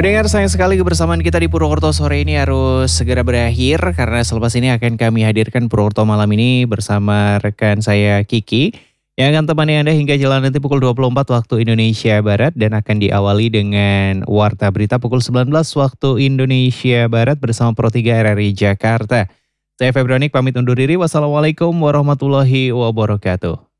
Pendengar sayang sekali kebersamaan kita di Purwokerto sore ini harus segera berakhir karena selepas ini akan kami hadirkan Purwokerto malam ini bersama rekan saya Kiki yang akan temani Anda hingga jalan nanti pukul 24 waktu Indonesia Barat dan akan diawali dengan Warta Berita pukul 19 waktu Indonesia Barat bersama Pro 3 RRI Jakarta. Saya Febronik pamit undur diri. Wassalamualaikum warahmatullahi wabarakatuh.